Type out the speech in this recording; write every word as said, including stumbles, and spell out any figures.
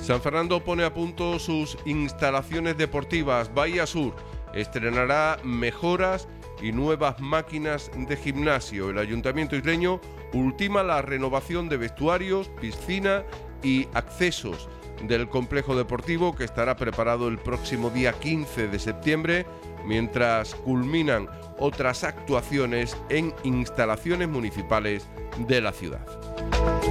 San Fernando pone a punto sus instalaciones deportivas. Bahía Sur estrenará mejoras y nuevas máquinas de gimnasio. El Ayuntamiento isleño ultima la renovación de vestuarios, piscina y accesos del complejo deportivo, que estará preparado el próximo día quince de septiembre, mientras culminan otras actuaciones en instalaciones municipales de la ciudad.